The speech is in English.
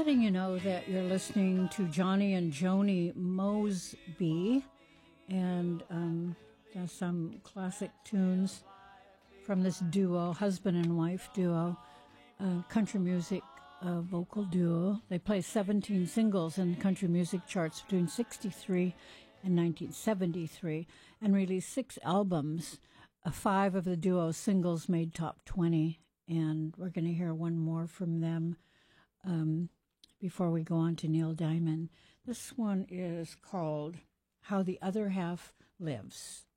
letting you know that you're listening to Johnny and Joni Mosby, and there's some classic tunes from this duo, husband and wife duo, country music vocal duo. They play 17 singles in country music charts between 1963 and 1973 and released 6 albums. 5 of the duo's singles made top 20, and we're going to hear one more from them before we go on to Neil Diamond. This one is called How the Other Half Lives.